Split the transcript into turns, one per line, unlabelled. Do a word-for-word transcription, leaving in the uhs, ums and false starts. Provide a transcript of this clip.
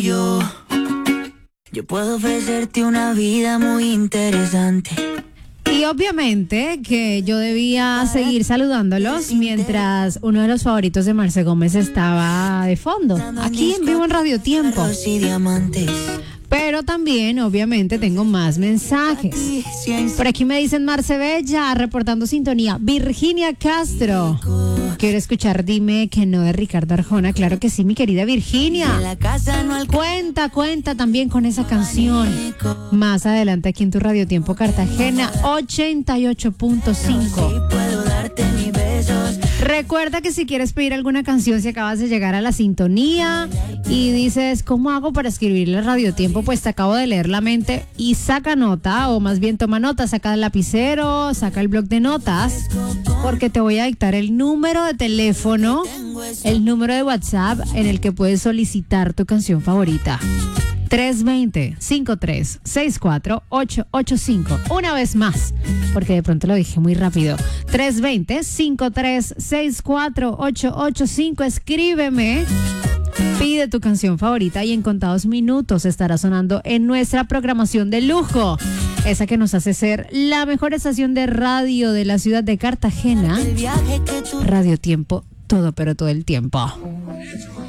yo. Yo puedo ofrecerte una vida muy interesante.
Y obviamente que yo debía seguir saludándolos mientras uno de los favoritos de Marce Gómez estaba de fondo, aquí en vivo en Radio Tiempo. Pero también, obviamente, tengo más mensajes. Por aquí me dicen Marce Bella, reportando sintonía. Virginia Castro. Quiero escuchar Dime que no de Ricardo Arjona. Claro que sí, mi querida Virginia. Cuenta, cuenta también con esa canción. Más adelante aquí en tu Radio Tiempo Cartagena ochenta y ocho punto cinco. Recuerda que si quieres pedir alguna canción, si acabas de llegar a la sintonía y dices, ¿cómo hago para escribirle Radio Tiempo? Pues te acabo de leer la mente y saca nota, o más bien toma nota, saca el lapicero, saca el bloc de notas, porque te voy a dictar el número de teléfono, el número de WhatsApp en el que puedes solicitar tu canción favorita. tres dos cero, cinco tres seis cuatro, ocho ocho cinco. Una vez más, porque de pronto lo dije muy rápido. tres dos cero, cinco tres seis cuatro, ocho ocho cinco. Escríbeme, pide tu canción favorita y en contados minutos estará sonando en nuestra programación de lujo. Esa que nos hace ser la mejor estación de radio de la ciudad de Cartagena. Radio Tiempo, todo pero todo el tiempo.